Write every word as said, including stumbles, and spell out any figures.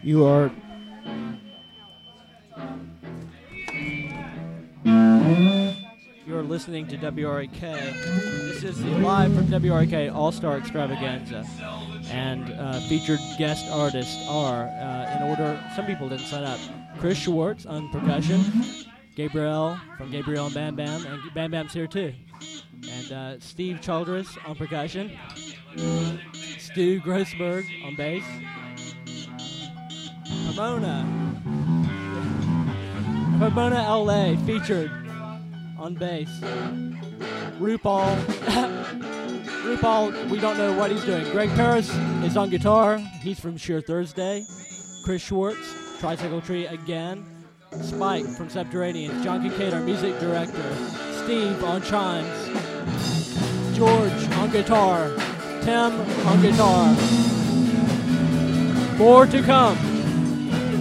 You are... You're listening to W R A K. This is the live from W R A K All-Star Extravaganza. And uh, featured guest artists are, uh, in order, some people didn't sign up, Chris Schwartz on percussion, Gabriel from Gabriel and Bam Bam, and Bam Bam's here too. And uh, Steve Childress on percussion, Stu Grossberg on bass, Pomona, Pomona L A featured on bass, RuPaul, RuPaul, we don't know what he's doing. Greg Paris is on guitar, he's from Sheer Thursday, Chris Schwartz, Tricycle Tree again, Spike from Subterranean, John Kincaid, our music director, Steve on chimes, George on guitar, Tim on guitar. More to come.